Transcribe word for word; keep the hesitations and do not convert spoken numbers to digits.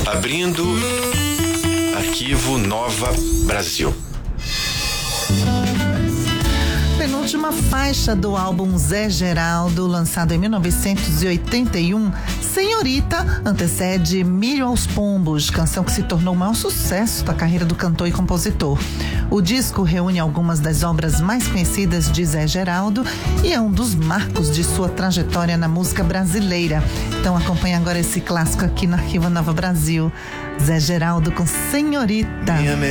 Abrindo Arquivo Nova Brasil. Penúltima faixa do álbum Zé Geraldo, lançado em mil novecentos e oitenta e um, Senhorita antecede Milho aos Pombos, canção que se tornou o maior sucesso da carreira do cantor e compositor. O disco reúne algumas das obras mais conhecidas de Zé Geraldo e é um dos marcos de sua trajetória na música brasileira. Então acompanhe agora esse clássico aqui no Arquivo Nova Brasil. Zé Geraldo com Senhorita. Minha